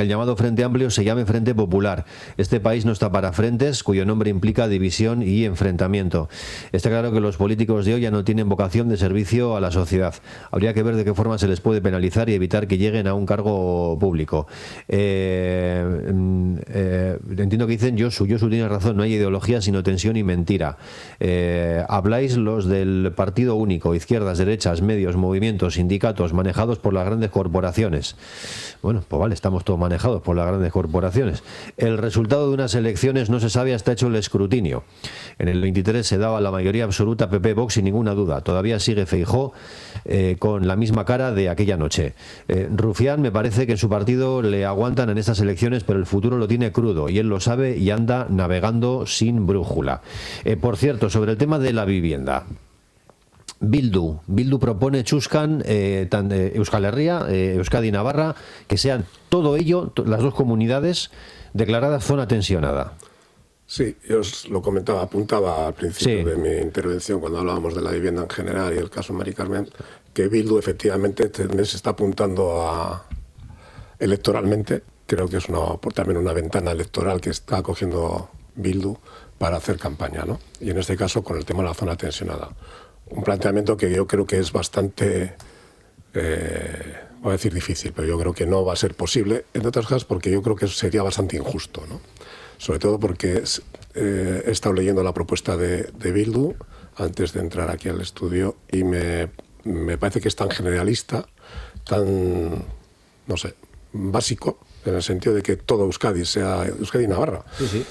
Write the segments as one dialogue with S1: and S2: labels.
S1: que el llamado Frente Amplio se llame Frente Popular. Este país no está para frentes, cuyo nombre implica división y enfrentamiento. Está claro que los políticos de hoy ya no tienen vocación de servicio a la sociedad. Habría que ver de qué forma se les puede penalizar y evitar que lleguen a un cargo público. Entiendo que dicen Josu tiene razón, no hay ideología sino tensión y mentira. Habláis los del partido único, izquierdas, derechas, medios, movimientos, sindicatos, manejados por las grandes corporaciones. Bueno, pues vale, estamos todos manejados por las grandes corporaciones. El resultado de unas elecciones no se sabe hasta hecho el escrutinio. En el 23 se daba la mayoría absoluta PP-Vox sin ninguna duda. Todavía sigue Feijóo con la misma cara de aquella noche. Rufián, me parece que en su partido le aguantan en estas elecciones, pero el futuro lo tiene crudo y él lo sabe y anda navegando sin brújula. Por cierto, sobre el tema de la vivienda. Bildu propone Txuskan, Euskal Herria, Euskadi y Navarra, que sean todo ello, las dos comunidades, declaradas zona tensionada.
S2: Sí, yo os lo apuntaba al principio de mi intervención cuando hablábamos de la vivienda en general y el caso Mari Carmen, que Bildu efectivamente se está apuntando electoralmente. Creo que es también una ventana electoral que está cogiendo Bildu para hacer campaña, ¿no? Y en este caso con el tema de la zona tensionada. Un planteamiento que yo creo que es bastante, voy a decir difícil, pero yo creo que no va a ser posible, entre otras cosas porque yo creo que sería bastante injusto, ¿no? Sobre todo porque he estado leyendo la propuesta de Bildu antes de entrar aquí al estudio y me parece que es tan generalista, tan, no sé, básico, en el sentido de que todo Euskadi y Navarra,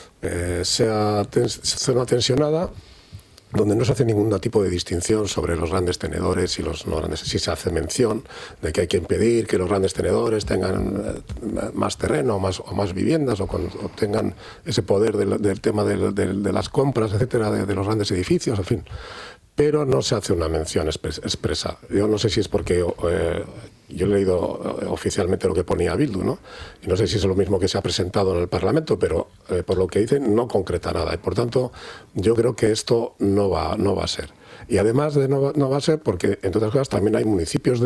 S2: sea zona tensionada, donde no se hace ningún tipo de distinción sobre los grandes tenedores y los no grandes. Sí se hace mención de que hay que impedir que los grandes tenedores tengan más terreno o más viviendas o tengan ese poder del tema de las compras, etcétera, de los grandes edificios, en fin. Pero no se hace una mención expresa. Yo no sé si es porque yo he leído oficialmente lo que ponía Bildu, ¿no? Y no sé si es lo mismo que se ha presentado en el Parlamento, pero por lo que dicen no concreta nada. Y por tanto, yo creo que esto no va a ser. Y además de no va a ser porque, entre otras cosas, también hay municipios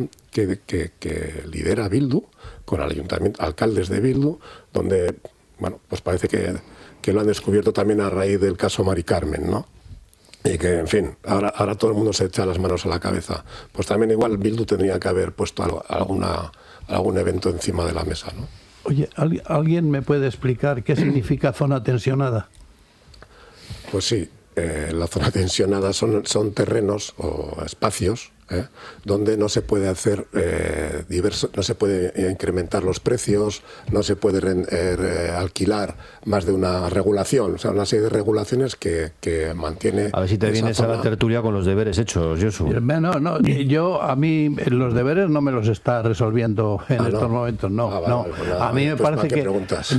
S2: que lidera Bildu, con el ayuntamiento, alcaldes de Bildu, donde, bueno, pues parece que lo han descubierto también a raíz del caso Mari Carmen, ¿no? Y que, en fin, ahora todo el mundo se echa las manos a la cabeza. Pues también igual Bildu tendría que haber puesto algún evento encima de la mesa, ¿no?
S3: Oye, ¿alguien me puede explicar qué significa zona tensionada?
S2: Pues sí, la zona tensionada son terrenos o espacios donde no se puede hacer no se puede incrementar los precios, no se puede alquilar más de una regulación, o sea, una serie de regulaciones que mantiene.
S1: A ver si te vienes a la tertulia con los deberes hechos, Josu.
S3: No, a mí los deberes no me los está resolviendo en estos momentos, no. A mí me parece que
S2: preguntas.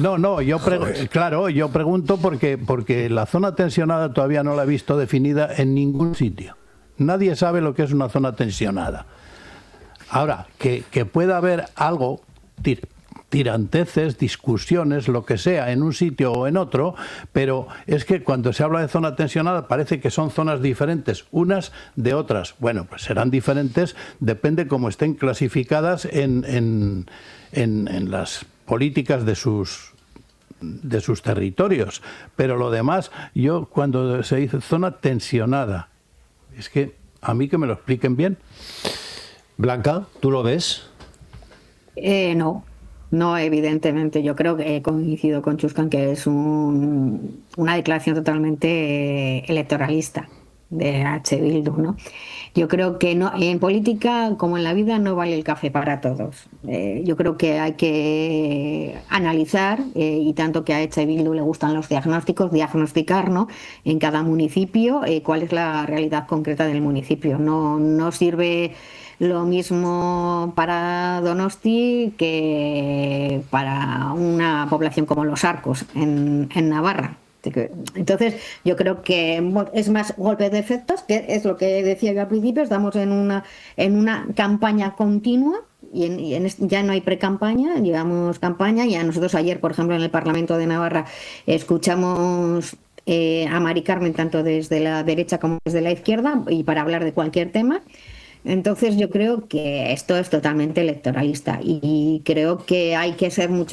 S3: Yo pregunto porque la zona tensionada todavía no la he visto definida en ningún sitio. Nadie sabe lo que es una zona tensionada. Ahora, que pueda haber algo, tiranteces, discusiones, lo que sea, en un sitio o en otro, pero es que cuando se habla de zona tensionada parece que son zonas diferentes, unas de otras. Bueno, pues serán diferentes, depende cómo estén clasificadas en las políticas de sus territorios. Pero lo demás, yo cuando se dice zona tensionada, es que a mí que me lo expliquen bien.
S1: Blanca, ¿tú lo ves?
S4: No, evidentemente. Yo creo que coincido con Txuskan que es una declaración totalmente electoralista de H. Bildu, ¿no? Yo creo que no, en política, como en la vida, no vale el café para todos. Yo creo que hay que analizar, y tanto que a H. Bildu le gustan los diagnósticos, diagnosticar, ¿no?, en cada municipio cuál es la realidad concreta del municipio. No sirve lo mismo para Donosti que para una población como Los Arcos, en Navarra. Entonces yo creo que es más golpe de efectos, que es lo que decía yo al principio. Estamos en una campaña continua y ya no hay pre-campaña, llevamos campaña. Y a nosotros ayer, por ejemplo, en el Parlamento de Navarra escuchamos a Mari Carmen tanto desde la derecha como desde la izquierda, y para hablar de cualquier tema. Entonces yo creo que esto es totalmente electoralista y creo que hay que ser mucho